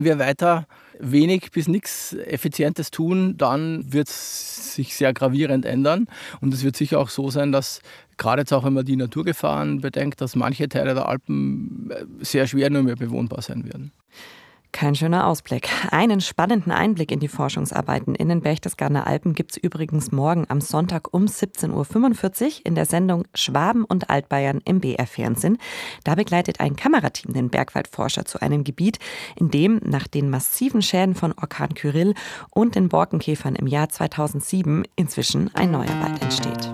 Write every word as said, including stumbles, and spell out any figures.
wir weiter wenig bis nichts Effizientes tun, dann wird es sich sehr gravierend ändern. Und es wird sicher auch so sein, dass gerade jetzt auch, wenn man die Naturgefahren bedenkt, dass manche Teile der Alpen sehr schwer nur mehr bewohnbar sein werden. Kein schöner Ausblick. Einen spannenden Einblick in die Forschungsarbeiten in den Berchtesgadener Alpen gibt es übrigens morgen am Sonntag um siebzehn Uhr fünfundvierzig in der Sendung Schwaben und Altbayern im B R-Fernsehen. Da begleitet ein Kamerateam den Bergwaldforscher zu einem Gebiet, in dem nach den massiven Schäden von Orkan Kyrill und den Borkenkäfern im Jahr zweitausendsieben inzwischen ein neuer Wald entsteht.